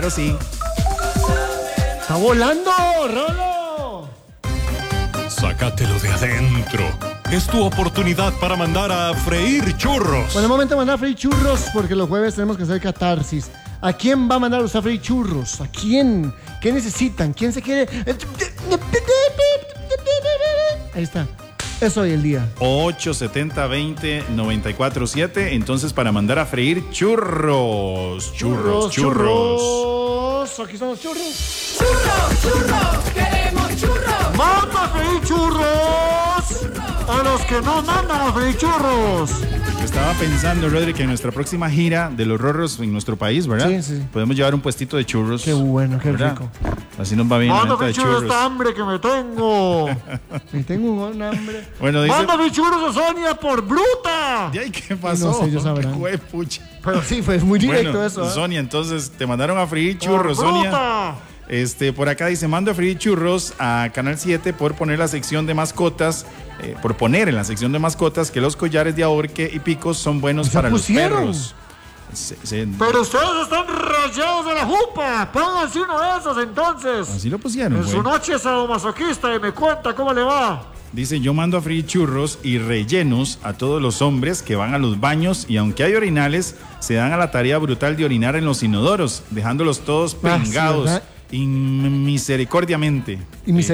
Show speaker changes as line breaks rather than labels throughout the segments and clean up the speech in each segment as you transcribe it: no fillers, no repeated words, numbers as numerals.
Pero sí.
¡Está volando, Rolo!
Sácatelo de adentro. Es tu oportunidad para mandar a freír churros.
Bueno, el momento de mandar a freír churros, porque los jueves tenemos que hacer catarsis. ¿A quién va a mandar usted a freír churros? ¿A quién? ¿Qué necesitan? ¿Quién se quiere...? Ahí está. Es hoy el día.
870-20-947. Entonces, para mandar a freír churros. Churros.
Aquí están los churros.
¡Churros! ¡Queremos churros!
¡Manda a freír churros! A los que no mandan a freír churros.
Estaba pensando, Rodri, que en nuestra próxima gira de los rorros en nuestro país, ¿verdad?
Sí.
Podemos llevar un puestito de churros.
Qué bueno, qué
¿verdad?
rico.
Así nos va bien.
Manda
la
a freír
venta de
churros esta hambre que me tengo. Me tengo un hambre.
Bueno, dice...
¡Manda a freír churros a Sonia por bruta!
¿Y ahí qué pasó?
No sé, ellos sabrán.
¿Qué pucha?
Pero sí, fue muy directo
Bueno,
eso.
Sonia, entonces te mandaron a freír churros,
¡Por
Sonia.
bruta!
Por acá dice, mando a freír churros a Canal 7 por poner la sección de mascotas, por poner en la sección de mascotas que los collares de ahorque y picos son buenos para los perros.
Pero ustedes están rayados de la jupa. Pónganse uno de esos entonces.
Así lo pusieron,
En su noche sadomasoquista y me cuenta cómo le va.
Dice, yo mando a freír churros y rellenos a todos los hombres que van a los baños y aunque hay orinales, se dan a la tarea brutal de orinar en los inodoros, dejándolos todos pringados.
¿verdad?
Misericordiamente.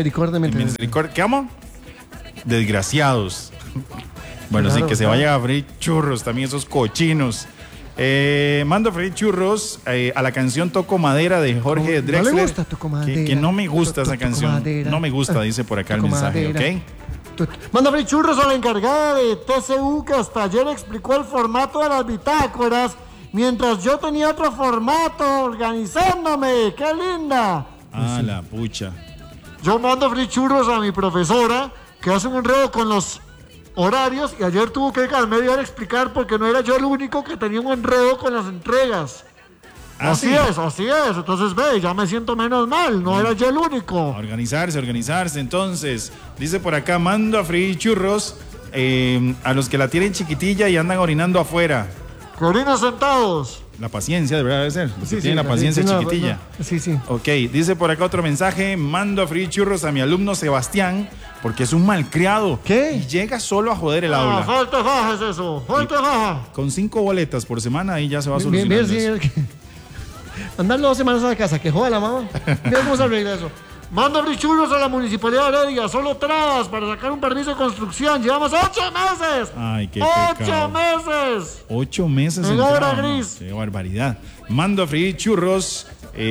¿Qué amo? Desgraciados. Bueno,
Claro,
sí, que se vayan a freír churros también esos cochinos. Mando a freír churros a la canción Toco Madera de Jorge Drexler.
No le gusta Toco Madera.
Que no me gusta esa canción.
Madera.
No me gusta, dice por acá el
Toco
mensaje,
Madera.
¿ok?
Manda a freír churros a la encargada de TCU que hasta ayer explicó el formato de las bitácoras. Mientras yo tenía otro formato organizándome. ¡Qué linda!
Ah, la pucha.
Yo mando a freír churros a mi profesora que hace un enredo con los horarios y ayer tuvo que al media hora explicar porque no era yo el único que tenía un enredo con las entregas. Así es. Entonces ve, ya me siento menos mal, no era yo el único.
Organizarse. Entonces, dice por acá, mando a freír churros a los que la tienen chiquitilla y andan orinando afuera.
Que orinen sentados.
La paciencia, de verdad debe ser. Los que
Sí,
tienen la paciencia
no,
chiquitilla.
no. Sí.
Ok, dice por acá otro mensaje. Mando a freír churros a mi alumno Sebastián porque es un malcriado.
¿Qué?
Y llega solo a joder el aula.
Falta faja es eso. Falta faja.
Con 5 boletas por semana ahí ya se va solucionando eso.
Mandarlo 2 semanas a la casa, que joda la mamá. Mira cómo se arregla eso. Mando a abrir churros a la municipalidad de Heredia. Solo trabas para sacar un permiso de construcción. Llevamos 8 meses.
Ay, qué
8
pecado.
meses.
8 meses
en
traba,
obra
¿no?
gris.
Qué barbaridad. Mando a freír churros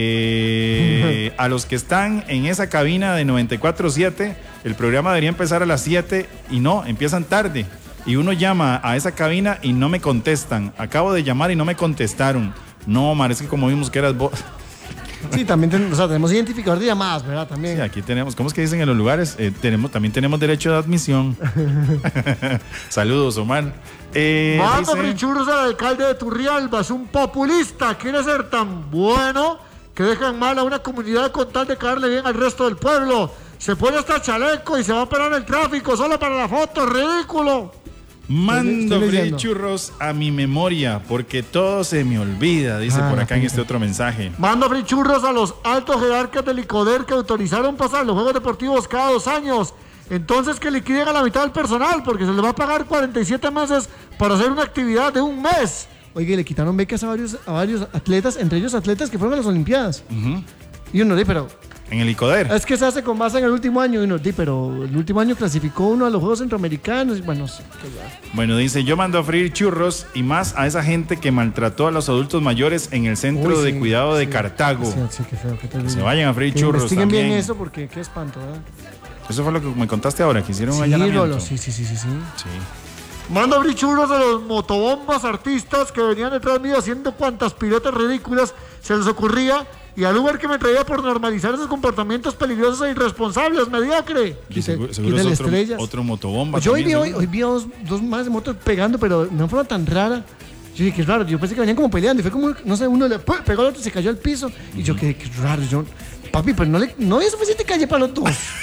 a los que están en esa cabina de 94.7. El programa debería empezar a las 7 y no, empiezan tarde. Y uno llama a esa cabina y no me contestan. Acabo de llamar y no me contestaron. No, Omar, es que como vimos que eras vos.
Sí, también tenemos identificador de llamadas, ¿verdad? También.
Sí, aquí tenemos, ¿cómo es que dicen en los lugares? También tenemos derecho de admisión. Saludos, Omar.
Manda
Dice...
churros al alcalde de Turrialba, es un populista, quiere ser tan bueno que dejan mal a una comunidad con tal de caerle bien al resto del pueblo. Se pone hasta chaleco y se va a parar el tráfico solo para la foto, ridículo.
Mando freír churros a mi memoria porque todo se me olvida, dice por acá en este otro mensaje.
Mando freír churros a los altos jerarcas del ICODER que autorizaron pasar los Juegos Deportivos cada 2 años. Entonces que liquiden a la mitad del personal porque se les va a pagar 47 meses para hacer una actividad de 1 mes. Oye, le quitaron becas a varios atletas, entre ellos atletas que fueron a las Olimpiadas. Y uno pero...
En el ICODER.
Es que se hace con base en el último año. Y uno pero el último año clasificó uno a los Juegos Centroamericanos. Bueno, sí,
bueno, dice, yo mando a freír churros y más a esa gente que maltrató a los adultos mayores en el centro de cuidado de Cartago.
Sí, qué feo.
Que se vayan a freír churros
investiguen
también.
bien eso porque qué espanto, ¿verdad?
Eso fue lo que me contaste ahora, que hicieron un allanamiento.
Sí. Mando a abrir churros de los motobombas artistas que venían detrás mío haciendo cuantas piruetas ridículas se les ocurría. Y al Uber que me traía por normalizar esos comportamientos peligrosos e irresponsables, mediocre.
Seguro es otro motobomba.
Yo hoy vi dos más de motos pegando, pero de una forma tan rara. Yo dije, qué raro, yo pensé que venían como peleando. Y fue como, no sé, uno le pegó al otro y se cayó al piso. Y yo, qué raro. Papi, pero no había suficiente calle para los dos.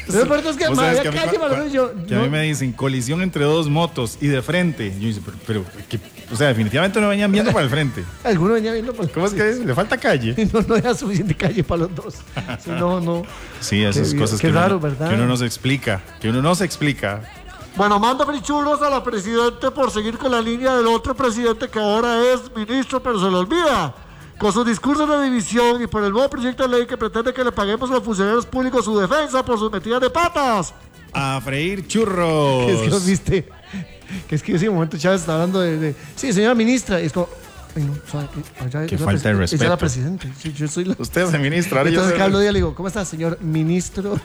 Lo importante es que
Vos sabés que a mí,
calle para yo.
que a mí me dicen colisión entre dos motos y de frente. Yo dice, pero o sea, definitivamente no venían viendo para el frente.
Alguno venía viendo para
¿Cómo es que es? ¿Le falta calle?
No había suficiente calle para los dos. Si no.
Sí, esas cosas
qué
que,
raro,
uno,
¿verdad?
que uno no se explica. Que uno no se explica.
Bueno, manda frichurros a la presidente por seguir con la línea del otro presidente que ahora es ministro, pero se le olvida. Con sus discursos de división y por el nuevo proyecto de ley que pretende que le paguemos a los funcionarios públicos su defensa por sus metidas de patas.
A freír churros.
Que es que nos viste. Que es que en ese momento Chávez está hablando de sí, señora ministra. Y es como, ay, no, ¿sabe qué?
Qué falta de respeto.
Ella es la presidenta. Sí, yo soy la...
Usted es el ministro. Ahora
Entonces
yo soy
Carlos Díaz le digo, ¿cómo está, señor ministro?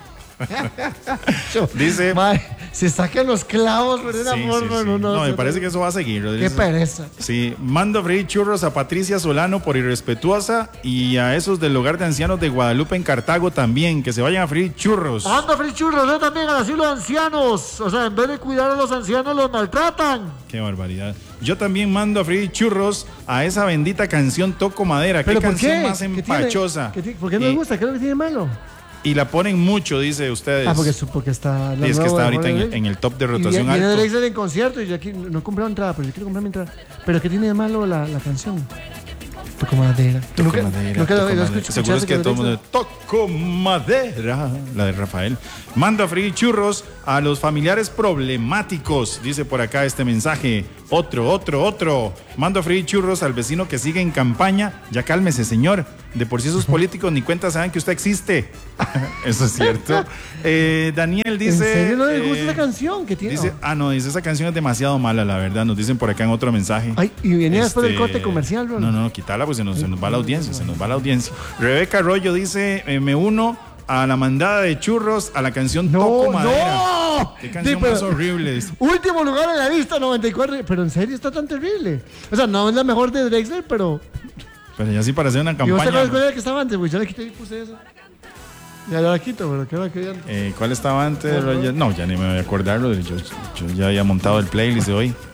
Dice...
Mae, se sacan los clavos, ¿verdad?
Sí, no, me parece que eso va a seguir.
Qué pereza.
Sí, mando a freír churros a Patricia Solano por irrespetuosa y a esos del hogar de ancianos de Guadalupe en Cartago también, que se vayan a freír churros.
Manda a freír churros, yo también al asilo de ancianos. O sea, en vez de cuidar a los ancianos, los maltratan.
Qué barbaridad. Yo también mando a freír churros a esa bendita canción Toco Madera.
¿Pero
qué
por
canción
qué?
más empachosa.
¿Por qué no le gusta? ¿Qué es lo que tiene malo?
Y la ponen mucho, dice ustedes.
Porque está...
Y es que está ahorita en el top de rotación
alto. Viene
alto.
en concierto y yo aquí no he comprado entrada, pero yo quiero comprar mi entrada. ¿Pero qué tiene de malo la canción? Toco madera.
Toco madera.
Nunca lo escucho.
Seguro es que todo el mundo... Toco madera. La de Rafael. Mando a freír churros a los familiares problemáticos. Dice por acá este mensaje. Otro. Mando a freír churros al vecino que sigue en campaña. Ya cálmese, señor. De por sí esos políticos ni cuenta saben que usted existe. Eso es cierto. Daniel dice...
¿En serio no les gusta esa canción que tiene?
Dice, dice, esa canción es demasiado mala, la verdad. Nos dicen por acá en otro mensaje.
Ay, y venía después del corte comercial, bro.
No, quítala, pues se nos va la audiencia, Rebeca Arroyo dice, me uno a la mandada de churros a la canción Toco Madera.
¡No!
Qué canción más horrible.
Último lugar en la lista, 94. Pero en serio está tan terrible. O sea, no es la mejor de Drexler, pero
ya sí para hacer una
¿y
campaña.
vos te acuerdas cuál era la que estaba antes? Pues yo la quité y puse esa. Ya la quito, pero ¿qué era que antes?
¿Cuál estaba antes? No, ya ni me voy a acordarlo. Yo ya había montado el playlist de hoy.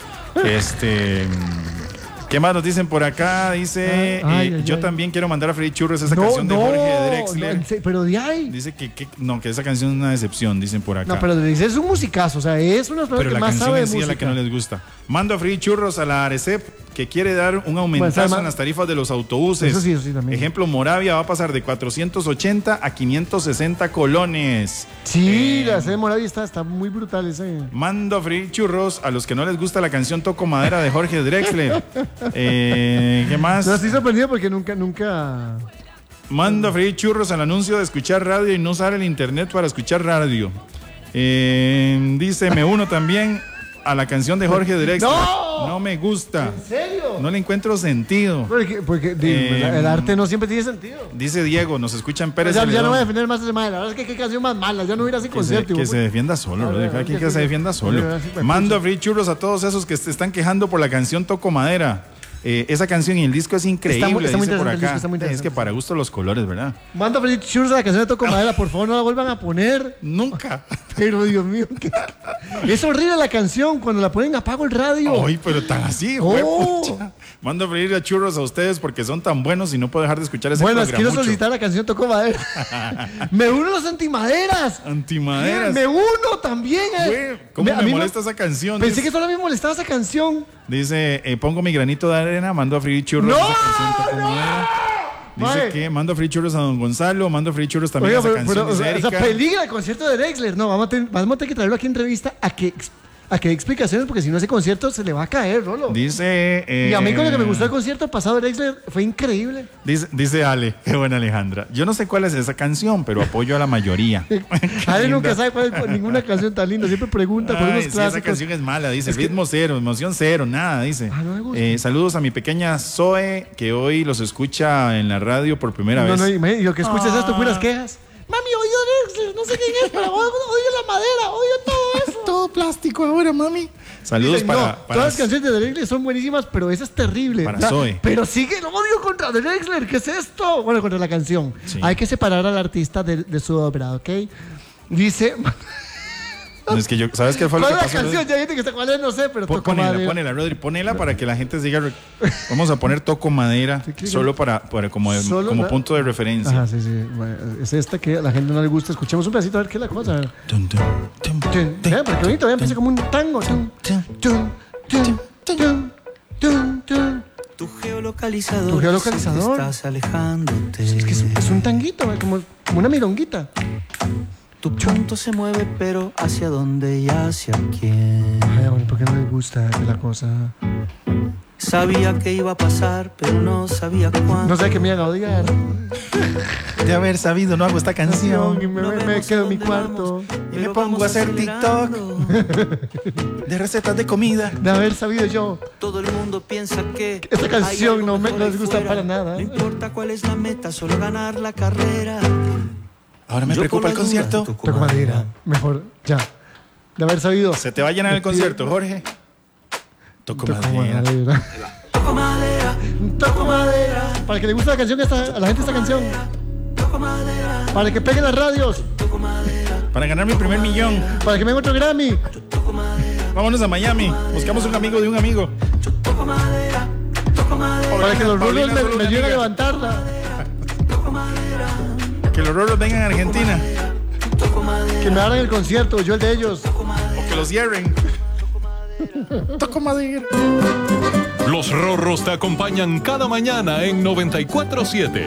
¿Qué más nos dicen por acá? Dice, yo también quiero mandar a freír churros esa canción de Jorge Drexler.
Pero de ahí.
Dice que esa canción es una decepción, dicen por acá.
No, pero Drexler es un musicazo, o sea, es una persona que más sabe de música. Pero la canción en sí es la
que no les gusta. Mando a freír churros a la Arecep, que quiere dar un aumentazo en las tarifas de los autobuses.
Eso sí también.
Ejemplo, Moravia va a pasar de 480 a 560 colones.
Sí, la sede de Moravia está muy brutal ese.
Mando a freír churros a los que no les gusta la canción Toco Madera de Jorge Drexler. ¿Qué más?
No, estoy sorprendido porque nunca...
Mando a freír churros al anuncio de escuchar radio y no usar el internet para escuchar radio. Dice, me uno también a la canción de Jorge Drexler. No me gusta.
¿En serio?
No le encuentro sentido.
Porque el arte no siempre tiene sentido.
Dice Diego, nos escuchan Pérez.
Ya no voy a defender más ese madre. La verdad es que qué canción más mala. Ya no hubiera así concierto.
Que se defienda solo, que se defienda solo. Mando a freír churros a todos esos que se están quejando por la canción Toco Madera. Esa canción y el disco es increíble,
está muy
dice por acá.
Es
que para gusto los colores, ¿verdad?
Manda a freír churros a la canción de Toco Madera, por favor, no la vuelvan a poner.
Nunca.
Pero Dios mío, es horrible la canción. Cuando la ponen apago el radio.
Ay, pero tan así, Mando a freír a churros a ustedes porque son tan buenos y no puedo dejar de escuchar ese programa.
Bueno, quiero solicitar la canción Toco Madera. Me uno a los antimaderas.
Antimaderas.
Me uno también.
¿Cómo me molesta esa canción?
Pensé que solo me molestaba esa canción.
Dice, pongo mi granito de arena, mando a freír churros. Dice que mando a freír churros a don Gonzalo, mando a freír churros también a esa canción.
O sea, peligra el concierto de Drexler. No, vamos a tener que traerlo aquí en entrevista a que dé explicaciones, porque si no ese concierto se le va a caer, Rolo.
Dice...
y a mí con lo que me gustó el concierto pasado de Drexler fue increíble.
Dice Ale, qué buena Alejandra. Yo no sé cuál es esa canción, pero apoyo a la mayoría.
Ale nunca sabe cuál es ninguna canción tan linda, siempre pregunta por unos clásicos.
Esa canción es mala, dice, ritmo cero, emoción cero, nada, dice.
No me gusta.
Saludos a mi pequeña Zoe, que hoy los escucha en la radio por primera vez.
Y lo que escuchas es esto, puras quejas. Mami, odio Drexler, no sé quién es, pero odio la madera, odio todo eso.
Todo plástico ahora, mami. Saludos para
todas las canciones de Drexler son buenísimas, pero esa es terrible.
Para Zoe.
Pero sigue el odio contra Drexler, ¿qué es esto? Bueno, contra la canción. Sí. Hay que separar al artista de su obra, ¿ok? Dice...
No, es que yo, ¿sabes qué fue lo
¿Cuál
que
es la
pasó?
canción? Ya viste que está cuál es, no sé, pero Toco Madera.
Ponela, Rodri, ponela para que la gente siga. Vamos a poner Toco Madera solo para como punto de referencia.
Ajá, sí. Bueno, es esta que a la gente no le gusta. Escuchemos un pedacito a ver qué es la cosa. Vean, pero qué bonito, vean, empieza como un tango.
Tu geolocalizador.
Tu geolocalizador.
Estás alejándote.
Es que es un tanguito, como una milonguita.
Tu punto se mueve, pero ¿hacia dónde y hacia quién?
Ay, amor, ¿por qué no les gusta la cosa?
Sabía que iba a pasar, pero no sabía cuándo.
No sé que me iban a odiar.
De haber sabido, no hago esta canción.
Y me quedo en mi cuarto.
Y me pongo a hacer TikTok de recetas de comida.
De haber sabido yo.
Todo el mundo piensa que
Esta canción no les gusta
fuera.
para nada.
No importa cuál es la meta, solo ganar la carrera.
Ahora me
Yo
preocupa
por
el
la
concierto.
duda,
Toco madera. Mejor, ya. De haber sabido.
Se te va a llenar el concierto, Jorge. Toco madera.
Toco madera,
Toco madera. Para que le guste la canción a la gente esta canción.
toco madera,
Para que peguen las radios.
toco madera,
Para ganar mi primer millón.
Para que me den otro Grammy.
toco madera,
Vámonos a Miami. Buscamos un amigo de un amigo.
toco madera, toco madera,
Para que los
Paulina
rolos
solo
me
una
ayuden a
amiga.
levantarla.
toco madera,
Que los rolos vengan a Argentina.
toco madera,
Que me hagan el concierto, yo el de ellos.
O que los cierren. Toco madera.
Los Rorros te acompañan cada mañana en 94.7.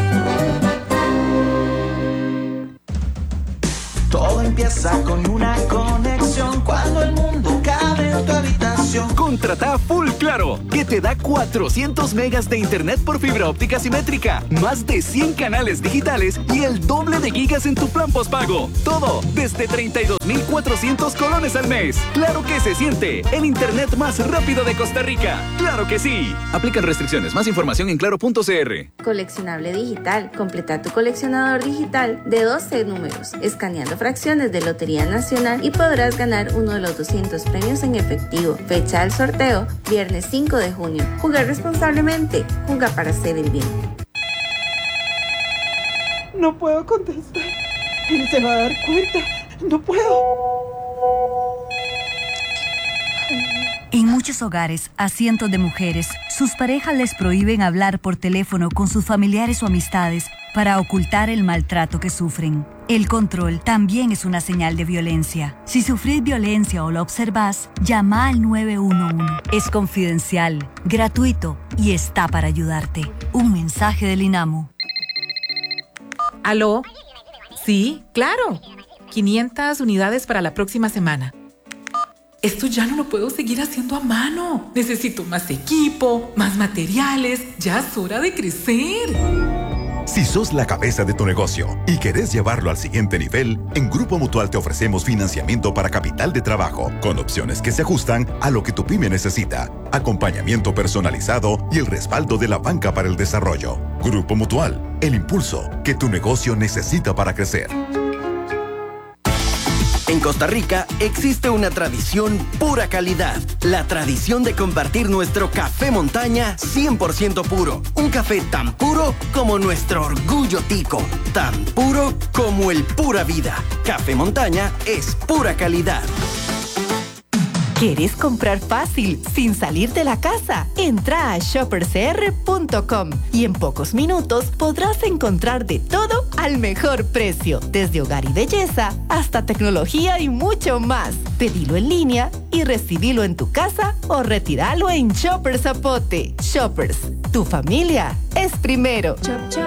Todo empieza con una conexión cuando el mundo cabe en tu habitación.
Contrata Full Claro, que te da 400 megas de internet por fibra óptica simétrica, más de 100 canales digitales y el doble de gigas en tu plan postpago. Todo desde 32,400 colones al mes. Claro que se siente el internet más rápido de Costa Rica. ¡Claro que sí! Aplican restricciones. Más información en claro.cr.
Coleccionable digital. Completa tu coleccionador digital de 12 números, escaneando fracciones de Lotería Nacional y podrás ganar uno de los 200 premios en efectivo. Fecha del sorteo, viernes 5 de junio. Juega responsablemente. Juega para hacer el bien.
No puedo contestar. Él se va a dar cuenta. No puedo.
En muchos hogares, a cientos de mujeres, sus parejas les prohíben hablar por teléfono con sus familiares o amistades para ocultar el maltrato que sufren. El control también es una señal de violencia. Si sufrís violencia o la observás, llama al 911. Es confidencial, gratuito y está para ayudarte. Un mensaje del INAMU.
¿Aló? Sí, claro. 500 unidades para la próxima semana. Esto ya no lo puedo seguir haciendo a mano. Necesito más equipo, más materiales. Ya es hora de crecer.
Si sos la cabeza de tu negocio y querés llevarlo al siguiente nivel, en Grupo Mutual te ofrecemos financiamiento para capital de trabajo, con opciones que se ajustan a lo que tu pyme necesita, acompañamiento personalizado y el respaldo de la banca para el desarrollo. Grupo Mutual, el impulso que tu negocio necesita para crecer.
En Costa Rica existe una tradición pura calidad. La tradición de compartir nuestro café montaña 100% puro. Un café tan puro como nuestro orgullo tico. Tan puro como el pura vida. Café montaña es pura calidad.
¿Quieres comprar fácil, sin salir de la casa? Entra a shoppercr.com y en pocos minutos podrás encontrar de todo al mejor precio, desde hogar y belleza hasta tecnología y mucho más. Pedilo en línea y recibilo en tu casa o retíralo en Shopper Zapote. Shoppers, tu familia es primero.